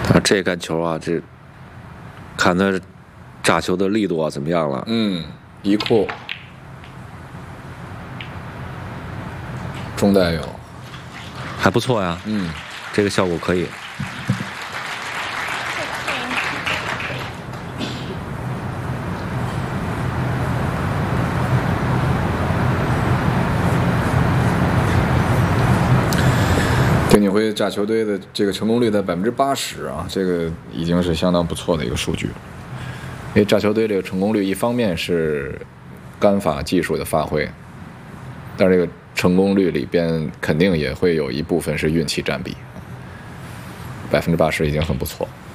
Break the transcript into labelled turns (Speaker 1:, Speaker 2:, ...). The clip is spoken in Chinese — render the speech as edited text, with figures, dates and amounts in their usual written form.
Speaker 1: 啊，这杆球啊，这看他炸球的力度啊怎么样了？
Speaker 2: 一库中带有，
Speaker 1: 还不错呀。这个效果可以。
Speaker 2: 丁锦辉炸球队的这个成功率在80%啊，这个已经是相当不错的一个数据。因为炸球队这个成功率，一方面是杆法技术的发挥，但是这个成功率里边肯定也会有一部分是运气占比，80%已经很不错。